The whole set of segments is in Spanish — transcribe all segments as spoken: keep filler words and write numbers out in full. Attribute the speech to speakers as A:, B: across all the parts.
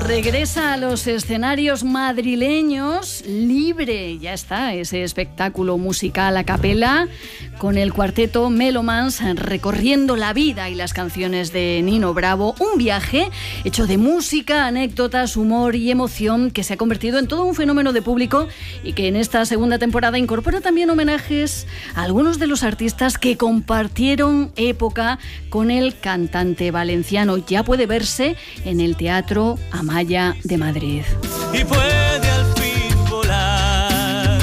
A: Regresa a los escenarios madrileños Libre. Ya está, ese espectáculo musical a capela con el cuarteto Melomans recorriendo la vida y las canciones de Nino Bravo. Un viaje hecho de música, anécdotas, humor y emoción que se ha convertido en todo un fenómeno de público y que en esta segunda temporada incorpora también homenajes a algunos de los artistas que compartieron época con el cantante valenciano. Ya puede verse en el Teatro Amaya de Madrid.
B: Y puede al fin volar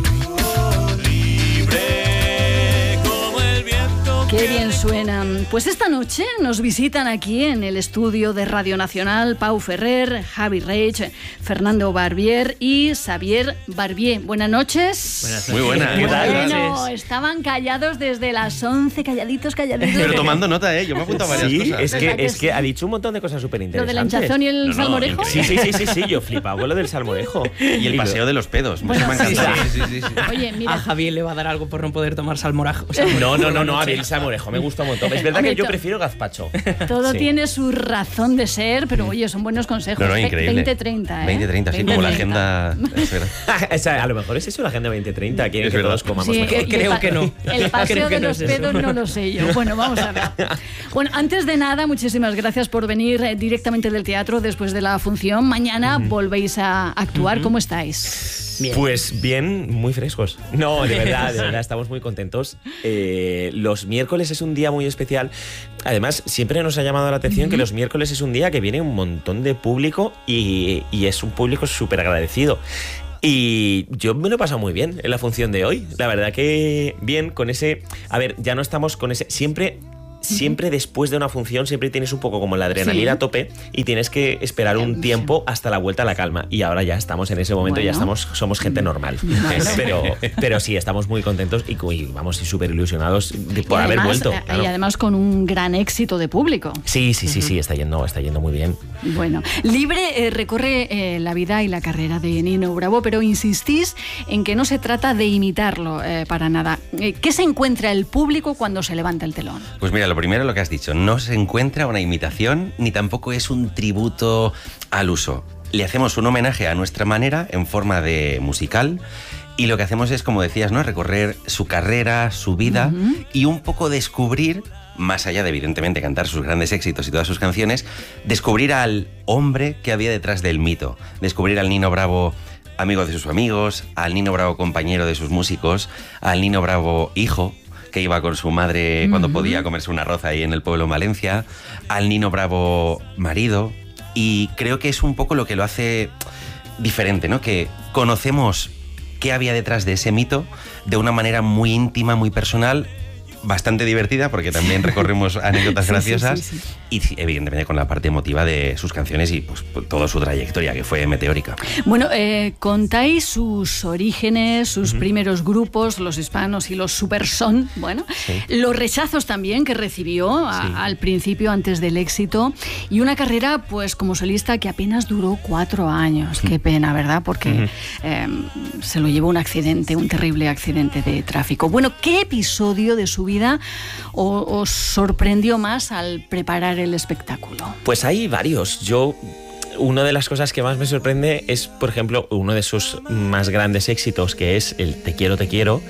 B: libre como el viento.
A: Qué bien suenan. Pues esta noche nos visitan aquí en el estudio de Radio Nacional Pau Ferrer, Javi Reich, Fernando Barbier y Xavier Barbier. Buenas noches.
C: Buenas noches. Muy buenas.
A: Bueno, estaban callados desde las once, calladitos, calladitos.
C: Pero tomando nota, ¿eh? Yo me he apuntado varias
D: sí,
C: cosas.
D: es que,
A: ¿Verdad que
D: es que
A: sí?
D: ha dicho un montón de cosas súper
A: Lo del
D: interesantes.
A: hinchazón y el
C: No, no,
A: salmorejo.
D: Sí, sí, sí, sí, sí, yo flipaba con lo del salmorejo.
C: Y el paseo de los pedos.
A: Bueno,
C: me ha encantado.
E: sí,
C: Sí, sí, sí.
A: Oye, mira.
E: A Javier le va a dar algo por no poder tomar salmorajo.
D: No, no, no, no, a mí el salmorejo me gusta un montón. Es verdad
A: Hombre,
D: que yo
A: to-
D: prefiero gazpacho.
A: Todo
D: Sí.
A: tiene su razón de ser, pero oye, son buenos consejos.
C: No, no, increíble.
A: veinte treinta, ¿eh?
C: veinte treinta, sí, como la
A: veinte treinta.
C: agenda. Es verdad.
D: O sea, a lo mejor es eso la agenda veinte treinta. Quieren
C: Es
D: que
C: verdad.
D: todos comamos
A: Sí,
D: mejor.
A: y el
E: Creo
A: pa-
E: que no.
A: El paseo
E: Creo que
A: de
E: no
A: los
E: es eso.
A: pedos no lo sé yo. Bueno, vamos a ver. Bueno, antes de nada, muchísimas gracias por venir eh, directamente del teatro después de la función. Mañana volvéis a actuar. ¿Cómo estáis?
E: Bien.
D: Pues bien, muy frescos. No, de verdad, de verdad, estamos muy contentos. Eh, los miércoles es un día muy especial. Además, siempre nos ha llamado la atención uh-huh. que los miércoles es un día que viene un montón de público y, y es un público súper agradecido. Y yo me lo he pasado muy bien en la función de hoy. La verdad que bien, con ese... A ver, ya no estamos con ese... Siempre... Siempre después de una función siempre tienes un poco como la adrenalina
A: Sí.
D: a tope y tienes que esperar un tiempo hasta la vuelta a la calma. Y ahora ya estamos en ese momento,
A: Bueno.
D: ya estamos, somos gente normal. Pero, pero sí, estamos muy contentos y, y vamos súper ilusionados de, por
A: Y
D: haber
A: además,
D: vuelto.
A: eh,
D: Claro.
A: Y además con un gran éxito de público.
D: Sí, sí, sí, sí, está yendo, está yendo muy bien.
A: Bueno, Libre eh, recorre eh, la vida y la carrera de Nino Bravo, pero insistís en que no se trata de imitarlo eh, para nada. Eh, ¿Qué se encuentra el público cuando se levanta el telón?
C: Pues mira, lo primero lo que has dicho, no se encuentra una imitación ni tampoco es un tributo al uso. Le hacemos un homenaje a nuestra manera en forma de musical y lo que hacemos es, como decías, ¿no? recorrer su carrera, su vida uh-huh. y un poco descubrir, más allá de evidentemente cantar sus grandes éxitos y todas sus canciones, descubrir al hombre que había detrás del mito, descubrir al Nino Bravo amigo de sus amigos, al Nino Bravo compañero de sus músicos, al Nino Bravo hijo, que iba con su madre uh-huh. cuando podía comerse un arroz ahí en el pueblo en Valencia, al Nino Bravo marido, y creo que es un poco lo que lo hace diferente, ¿no? Que conocemos qué había detrás de ese mito de una manera muy íntima, muy personal, bastante divertida, porque también recorremos anécdotas sí, graciosas sí, sí, sí. y evidentemente con la parte emotiva de sus canciones y pues toda su trayectoria, que fue meteórica.
A: Bueno, eh, contáis sus orígenes, sus uh-huh. primeros grupos, los hispanos y los superson, bueno, sí. los rechazos también que recibió a, sí. al principio antes del éxito y una carrera pues como solista que apenas duró cuatro años. Uh-huh. Qué pena, ¿verdad? Porque uh-huh. eh, se lo llevó un accidente, un terrible accidente de tráfico. Bueno, ¿qué episodio de su vida os sorprendió más al preparar el espectáculo?
D: Pues hay varios. Yo, una de las cosas que más me sorprende es, por ejemplo, uno de sus más grandes éxitos, que es el Te quiero, te quiero.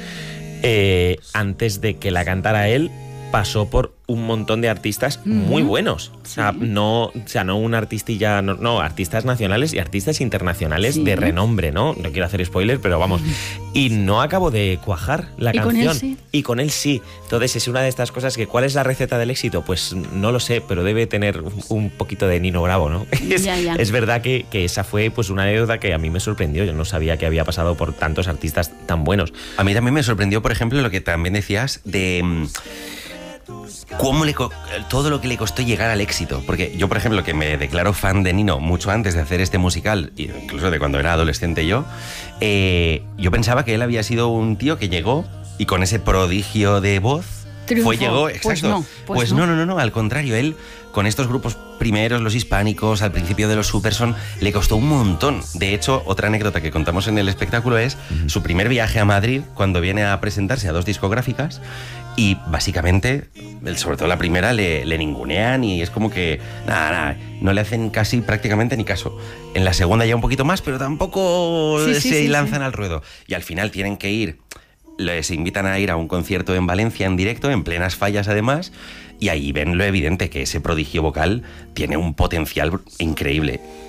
D: Eh, antes de que la cantara él, pasó por un montón de artistas uh-huh. muy buenos. Sí. O sea, no, o sea, no un artistilla, no, no, artistas nacionales y artistas internacionales sí. de renombre, ¿no? No quiero hacer spoiler, pero vamos. Uh-huh. Y no acabo de cuajar la
A: ¿Y
D: canción.
A: Con él sí?
D: Y con él sí. Entonces es una de estas cosas que, ¿cuál es la receta del éxito? Pues no lo sé, pero debe tener un poquito de Nino Bravo, ¿no? Es,
A: ya, ya.
D: es verdad que, que esa fue pues una anécdota que a mí me sorprendió. Yo no sabía que había pasado por tantos artistas tan buenos.
C: A mí también me sorprendió, por ejemplo, lo que también decías de... cómo le co- todo lo que le costó llegar al éxito. Porque yo, por ejemplo, que me declaro fan de Nino mucho antes de hacer este musical, incluso de cuando era adolescente yo, eh, yo pensaba que él había sido un tío que llegó y con ese prodigio de voz
A: triunfó.
C: Fue, llegó, exacto.
A: Pues no, pues
C: pues
A: no.
C: no, no, no, no, al contrario, él con estos grupos primeros, los hispánicos, al principio de los Superson, le costó un montón. De hecho, otra anécdota que contamos en el espectáculo es uh-huh. su primer viaje a Madrid, cuando viene a presentarse a dos discográficas, Y básicamente, sobre todo la primera, le, le ningunean y es como que, nada, nada, no le hacen casi prácticamente ni caso. En la segunda ya un poquito más, pero tampoco
A: Sí, sí,
C: se
A: sí,
C: lanzan
A: sí.
C: al ruedo. Y al final tienen que ir, les invitan a ir a un concierto en Valencia en directo, en plenas fallas además, y ahí ven lo evidente, que ese prodigio vocal tiene un potencial increíble.